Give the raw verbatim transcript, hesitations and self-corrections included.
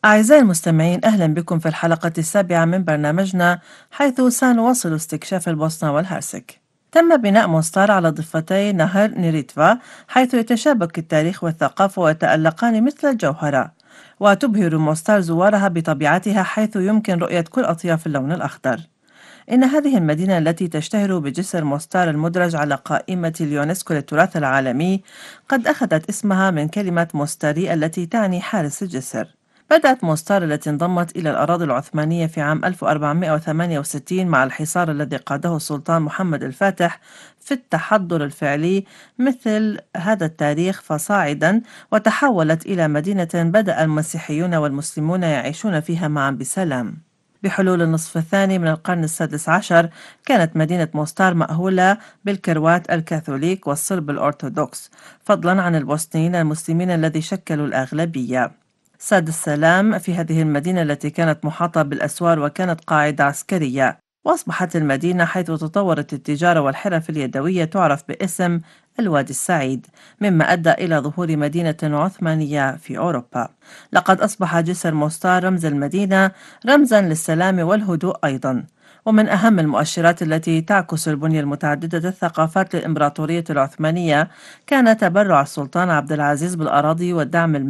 أعزائي المستمعين، أهلا بكم في الحلقة السابعة من برنامجنا، حيث سنواصل استكشاف البوسنة والهرسك. تم بناء مونستار على ضفتي نهر نيريتفا، حيث يتشابك التاريخ والثقافة ويتألقان مثل الجوهرة. وتبهر مونستار زوارها بطبيعتها، حيث يمكن رؤية كل أطياف اللون الأخضر. إن هذه المدينة التي تشتهر بجسر مونستار المدرج على قائمة اليونسكو للتراث العالمي قد أخذت اسمها من كلمة موستاري التي تعني حارس الجسر. بدأت موستار التي انضمت إلى الأراضي العثمانية في عام ألف وأربعمائة وثمانية وستين مع الحصار الذي قاده السلطان محمد الفاتح في التحضر الفعلي مثل هذا التاريخ فصاعدا، وتحولت إلى مدينة بدأ المسيحيون والمسلمون يعيشون فيها معا بسلام. بحلول النصف الثاني من القرن السادس عشر كانت مدينة موستار مأهولة بالكروات الكاثوليك والصرب الأرثوذكس، فضلا عن البوسنيين المسلمين الذي شكلوا الأغلبية. ساد السلام في هذه المدينة التي كانت محاطة بالأسوار وكانت قاعدة عسكرية، وأصبحت المدينة حيث تطورت التجارة والحرف اليدوية تعرف باسم الوادي السعيد، مما أدى إلى ظهور مدينة عثمانية في أوروبا. لقد أصبح جسر موستار رمز المدينة، رمزا للسلام والهدوء أيضا. ومن أهم المؤشرات التي تعكس البنية المتعددة الثقافات للإمبراطورية العثمانية كان تبرع السلطان عبد العزيز بالأراضي والدعم